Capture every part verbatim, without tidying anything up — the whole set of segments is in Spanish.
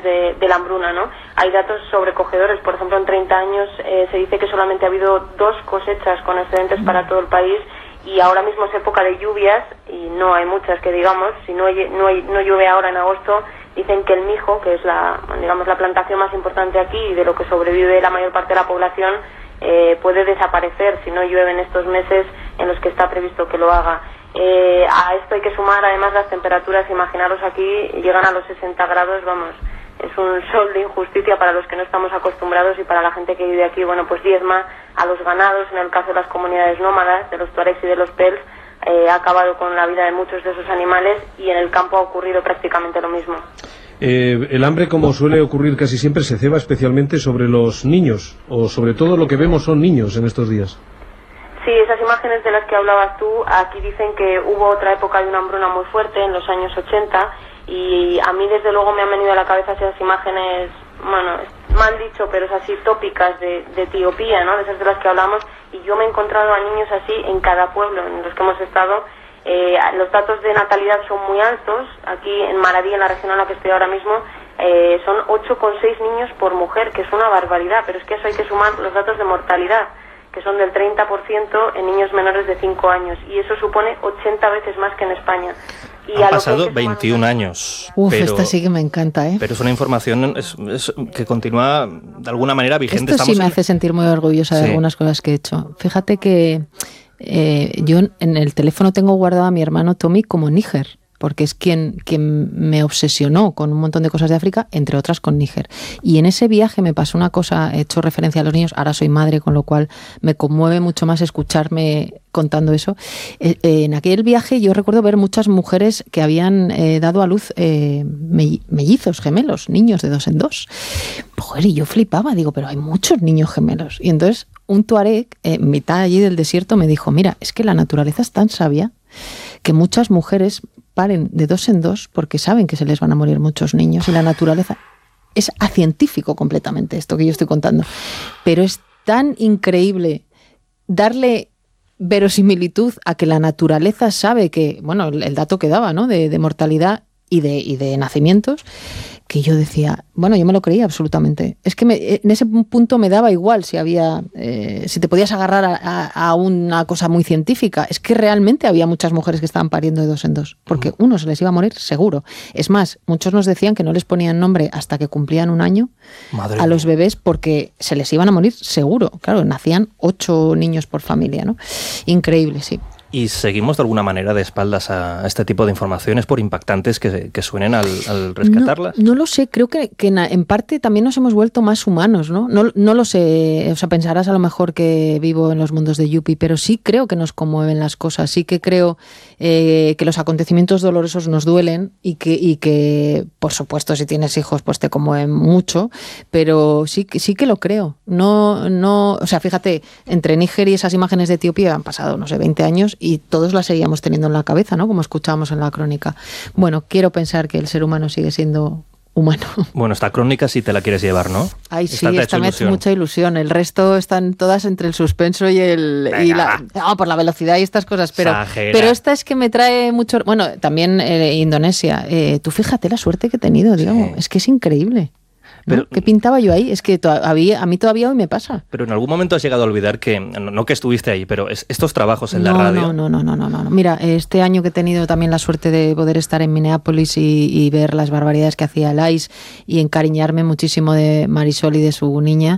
de, de la hambruna, ¿no? Hay datos sobrecogedores, por ejemplo, en treinta años eh, se dice que solamente ha habido dos cosechas con excedentes para todo el país, y ahora mismo es época de lluvias y no hay muchas que digamos. Si no, no, no llueve ahora en agosto, dicen que el mijo, que es la, digamos, la plantación más importante aquí y de lo que sobrevive la mayor parte de la población, eh, puede desaparecer si no llueve en estos meses en los que está previsto que lo haga. Eh, a esto hay que sumar además las temperaturas. Imaginaros, aquí llegan a los sesenta grados, vamos, es un sol de injusticia para los que no estamos acostumbrados, y para la gente que vive aquí, bueno, pues diezma a los ganados. En el caso de las comunidades nómadas, de los tuaregs y de los pels, eh, ha acabado con la vida de muchos de esos animales, y en el campo ha ocurrido prácticamente lo mismo. Eh, el hambre, como suele ocurrir casi siempre, se ceba especialmente sobre los niños, o sobre todo lo que vemos son niños en estos días. Sí, esas imágenes de las que hablabas tú, aquí dicen que hubo otra época de una hambruna muy fuerte en los años ochenta, y a mí desde luego me han venido a la cabeza esas imágenes, bueno, mal dicho, pero es así, tópicas de, de Etiopía, ¿no? De esas de las que hablamos, y yo me he encontrado a niños así en cada pueblo en los que hemos estado. Eh, los datos de natalidad son muy altos. Aquí en Maradí, en la región en la que estoy ahora mismo, eh, son ocho coma seis niños por mujer, que es una barbaridad, pero es que eso hay que sumar los datos de mortalidad, que son del treinta por ciento en niños menores de cinco años, y eso supone ochenta veces más que en España. Y Han pasado veintiún años. Uf, pero, esta sí que me encanta, ¿eh? Pero es una información es, es, que continúa de alguna manera vigente. Esto sí Estamos me en... hace sentir muy orgullosa de sí. algunas cosas que he hecho. Fíjate que eh, yo en el teléfono tengo guardado a mi hermano Tommy como Níger, porque es quien, quien me obsesionó con un montón de cosas de África, entre otras con Níger. Y en ese viaje me pasó una cosa, he hecho referencia a los niños, ahora soy madre, con lo cual me conmueve mucho más escucharme contando eso. Eh, eh, en aquel viaje yo recuerdo ver muchas mujeres que habían eh, dado a luz eh, mellizos, gemelos, niños de dos en dos. Joder, y yo flipaba, digo, pero hay muchos niños gemelos. Y entonces un tuareg, en eh, mitad allí del desierto, me dijo, mira, es que la naturaleza es tan sabia que muchas mujeres paren de dos en dos porque saben que se les van a morir muchos niños, y la naturaleza es acientífico completamente esto que yo estoy contando, pero es tan increíble darle verosimilitud a que la naturaleza sabe que, bueno, el, el dato que daba, ¿no?, de, de mortalidad y de, y de nacimientos, que yo decía, bueno, yo me lo creía absolutamente. Es que me, en ese punto me daba igual si había, eh, si te podías agarrar a, a, a una cosa muy científica. Es que realmente había muchas mujeres que estaban pariendo de dos en dos, porque uh-huh. uno se les iba a morir seguro. Es más, muchos nos decían que no les ponían nombre hasta que cumplían un año Madre a los bebés, porque se les iban a morir seguro. Claro, nacían ocho niños por familia, ¿no? Increíble, sí. Y seguimos de alguna manera de espaldas a este tipo de informaciones, por impactantes que, que suenen al, al rescatarlas. No, no lo sé, creo que, que en parte también nos hemos vuelto más humanos, ¿no? ¿no? No lo sé, o sea, pensarás a lo mejor que vivo en los mundos de Yupi, pero sí creo que nos conmueven las cosas, sí que creo eh, que los acontecimientos dolorosos nos duelen, y que, y que, por supuesto, si tienes hijos, pues te conmueven mucho, pero sí, sí que lo creo. No, no, o sea, fíjate, entre Níger y esas imágenes de Etiopía han pasado, no sé, veinte años, y todos las seguíamos teniendo en la cabeza, ¿no?, como escuchábamos en la crónica. Bueno, quiero pensar que el ser humano sigue siendo humano. Bueno, esta crónica sí te la quieres llevar, ¿no? Ay, sí, esta, esta me ha hecho mucha ilusión. El resto están todas entre el suspenso y el... Y la, no, por la velocidad y estas cosas, pero, pero esta es que me trae mucho... Bueno, también eh, Indonesia. Eh, tú fíjate la suerte que he tenido, digamos. Sí. Es que es increíble. ¿No? Pero, ¿qué pintaba yo ahí? Es que todavía, a mí todavía hoy me pasa. Pero en algún momento has llegado a olvidar que, no que estuviste ahí, pero es, estos trabajos en no, la radio... No, no, no, no, no, no. Mira, este año que he tenido también la suerte de poder estar en Minneapolis y, y ver las barbaridades que hacía el ICE y encariñarme muchísimo de Marisol y de su niña,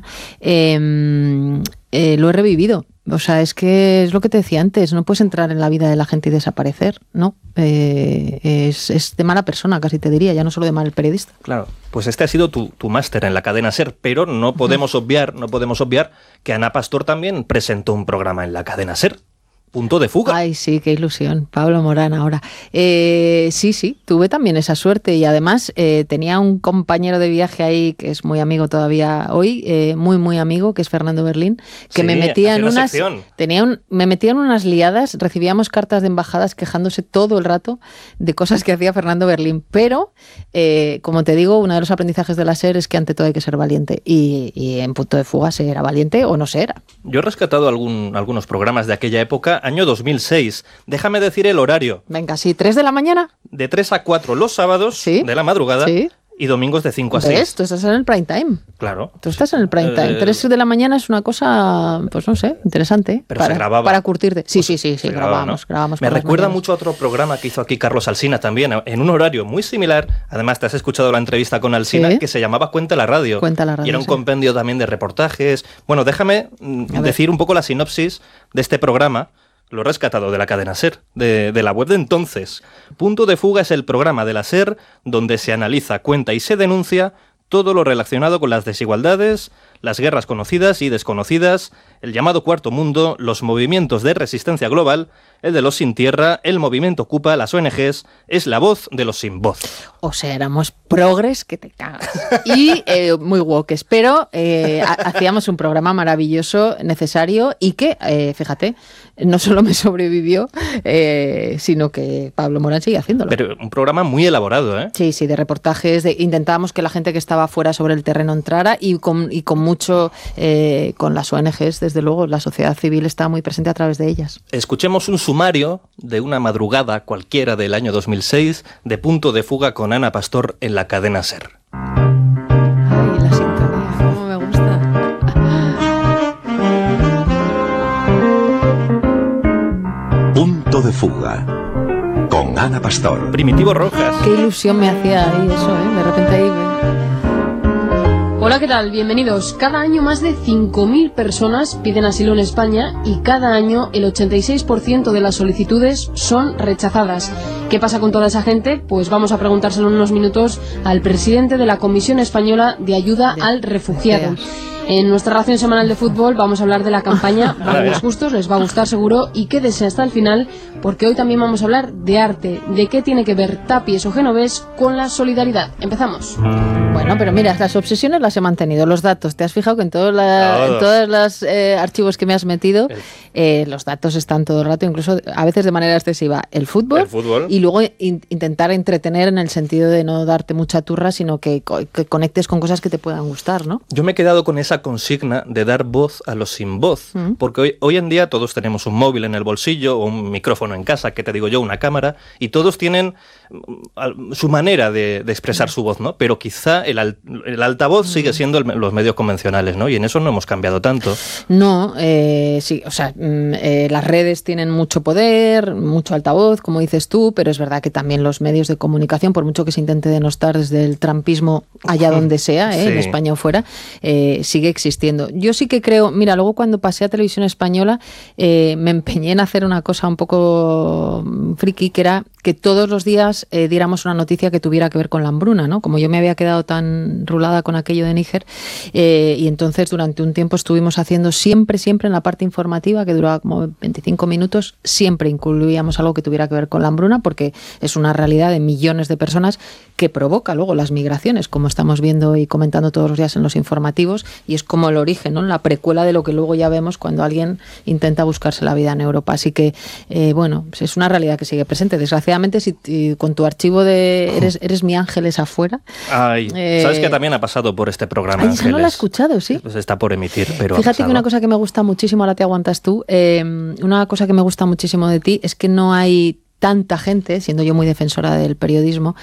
eh, eh, lo he revivido. O sea, es que es lo que te decía antes, no puedes entrar en la vida de la gente y desaparecer, ¿no? Eh, es, es de mala persona, casi te diría, ya no solo de mal periodista. Claro, pues este ha sido tu, tu máster en la cadena SER, pero no podemos uh-huh. obviar, no podemos obviar que Ana Pastor también presentó un programa en la cadena SER. Punto de fuga. Ay, sí, qué ilusión. Pablo Morán ahora. Eh, sí, sí, tuve también esa suerte, y además eh, tenía un compañero de viaje ahí que es muy amigo todavía hoy, eh, muy, muy amigo, que es Fernando Berlín, que sí, me metía en unas... Sección. Tenía un, me metía en unas liadas, recibíamos cartas de embajadas quejándose todo el rato de cosas que hacía Fernando Berlín, pero, eh, como te digo, uno de los aprendizajes de la SER es que ante todo hay que ser valiente, y, y en Punto de Fuga se era valiente o no se era. Yo he rescatado algún, algunos programas de aquella época, año dos mil seis. Déjame decir el horario. Venga, sí, ¿tres de la mañana? De tres a cuatro los sábados, ¿Sí? de la madrugada. ¿Sí? Y domingos de cinco a seis. ¿Ves? Tú estás en el prime time. Claro. Tú estás en el prime time. Eh, Tres de la mañana es una cosa, pues no sé, interesante. Pero para, se grababa. Para curtirte. Sí, Pues sí, sí, sí, grababa, grabamos, ¿no? grabamos. Me por las recuerda mañanas. mucho a otro programa que hizo aquí Carlos Alsina también, en un horario muy similar. Además, te has escuchado la entrevista con Alsina, Sí. que se llamaba Cuenta la radio. Cuenta la radio, Y era un sí. compendio también de reportajes. Bueno, déjame mm, A decir un poco la sinopsis de este programa. Lo he rescatado de la cadena SER, de, de la web de entonces. Punto de Fuga es el programa de la SER donde se analiza, cuenta y se denuncia todo lo relacionado con las desigualdades, las guerras conocidas y desconocidas, el llamado Cuarto Mundo, los movimientos de resistencia global, el de los sin tierra, el movimiento Ocupa, las O N Ges, es la voz de los sin voz. O sea, éramos progres que te cagas. Y eh, muy woke, pero eh, ha- hacíamos un programa maravilloso, necesario y que, eh, fíjate, no solo me sobrevivió, eh, sino que Pablo Morán sigue haciéndolo. Pero un programa muy elaborado, ¿eh? Sí, sí, de reportajes, de, intentábamos que la gente que estaba fuera sobre el terreno entrara y con, y con mucho, eh, con las O N Ges, desde luego, la sociedad civil está muy presente a través de ellas. Escuchemos un sumario de una madrugada cualquiera del año dos mil seis de Punto de Fuga con Ana Pastor en la cadena SER. Ay, la sintonía, cómo me gusta. Punto de Fuga con Ana Pastor. Primitivo Rojas. Qué ilusión me hacía ahí eso, ¿eh? De repente ahí... me- Hola, ¿qué tal? Bienvenidos. Cada año más de cinco mil personas piden asilo en España y cada año el ochenta y seis por ciento de las solicitudes son rechazadas. ¿Qué pasa con toda esa gente? Pues vamos a preguntárselo en unos minutos al presidente de la Comisión Española de Ayuda De- al Refugiado. Ideas. En nuestra ración semanal de fútbol vamos a hablar de la campaña Valores Justos, les va a gustar seguro, y quédense hasta el final porque hoy también vamos a hablar de arte, de qué tiene que ver Tapies o Genovés con la solidaridad. Empezamos. Bueno, pero mira, las obsesiones las he mantenido. Los datos, ¿te has fijado que en, todos la- en Todos. todos los eh, archivos que me has metido, eh, los datos están todo el rato, incluso a veces de manera excesiva? El fútbol, El fútbol. y luego in- intentar entretener en el sentido de no darte mucha turra, sino que, co- que conectes con cosas que te puedan gustar, ¿no? Yo me he quedado con esa consigna de dar voz a los sin voz, Mm. porque hoy, hoy en día todos tenemos un móvil en el bolsillo o un micrófono en casa, que te digo yo, una cámara, y todos tienen mm, al- su manera de, de expresar su voz, ¿no? Pero quizá el, al- el altavoz sigue siendo el- los medios convencionales, ¿no? Y en eso no hemos cambiado tanto. No, eh, sí, o sea, mm, eh, las redes tienen mucho poder, mucho altavoz, como dices tú, pero es verdad que también los medios de comunicación, por mucho que se intente denostar desde el trumpismo allá donde sea, eh, en Sí. España o fuera, eh, sigue existiendo. Yo sí que creo, mira, luego cuando pasé a Televisión Española eh, me empeñé en hacer una cosa un poco mm, friki, que era que todos los días eh, diéramos una noticia que tuviera que ver con la hambruna, ¿no? Como yo me había quedado tan rulada con aquello de Níger, eh, y entonces durante un tiempo estuvimos haciendo siempre, siempre en la parte informativa, que duraba como veinticinco minutos, siempre incluíamos algo que tuviera que ver con la hambruna, porque es una realidad de millones de personas que provoca luego las migraciones, como estamos viendo y comentando todos los días en los informativos, y es como el origen, ¿no? La precuela de lo que luego ya vemos cuando alguien intenta buscarse la vida en Europa. Así que, eh, bueno, pues es una realidad que sigue presente. Desgraciadamente, si si con tu archivo de Eres, eres mi Ángeles afuera... Ay, Eh, ¿sabes que también ha pasado por este programa, Ay, esa no la he Ángeles? escuchado, sí. Pues está por emitir, pero ha Fíjate que pasado. una cosa que me gusta muchísimo, ahora te aguantas tú, eh, una cosa que me gusta muchísimo de ti es que no hay tanta gente, siendo yo muy defensora del periodismo,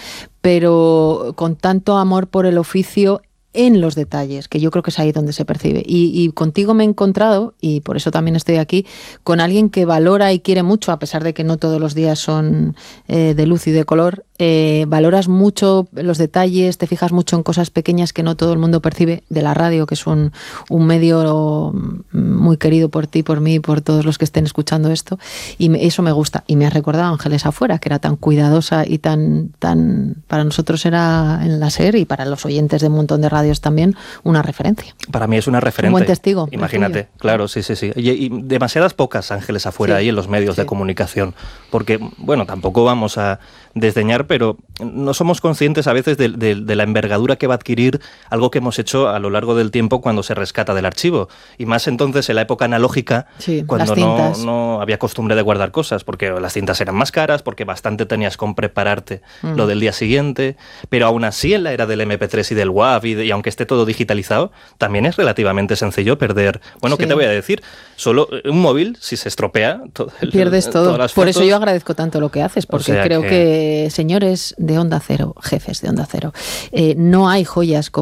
pero con tanto amor por el oficio en los detalles, que yo creo que es ahí donde se percibe. Y, y contigo me he encontrado, y por eso también estoy aquí, con alguien que valora y quiere mucho, a pesar de que no todos los días son eh, de luz y de color, eh, valoras mucho los detalles, te fijas mucho en cosas pequeñas que no todo el mundo percibe de la radio, que es un, un medio muy querido por ti, por mí, por todos los que estén escuchando esto, y me, eso me gusta. Y me has recordado a Ángeles Afuera, que era tan cuidadosa y tan, tan para nosotros era en la SER y para los oyentes de un montón de radios también una referencia. Para mí es una referente. Un buen testigo. el Imagínate, tuyo. claro, sí, sí, sí. Y, y demasiadas pocas Ángeles Afuera Sí, ahí en los medios sí. de comunicación. Porque, bueno, tampoco vamos a desdeñar, pero no somos conscientes a veces de, de- de la envergadura que va a adquirir algo que hemos hecho a lo largo del tiempo cuando se rescata del archivo. Y más entonces en la época analógica, Sí, cuando las no, cintas. no había costumbre de guardar cosas, porque las cintas eran más caras, porque bastante tenías con prepararte Mm. lo del día siguiente. Pero aún así, en la era del eme pe tres y del WAV y, de- y aunque esté todo digitalizado, también es relativamente sencillo perder. Bueno, sí. ¿Qué te voy a decir? Solo un móvil, si se estropea, todo el, pierdes todo. Todas las Por fotos. Eso yo agradezco tanto lo que haces, porque O sea creo que... que, señores de Onda Cero, jefes de Onda Cero, eh, no hay joyas como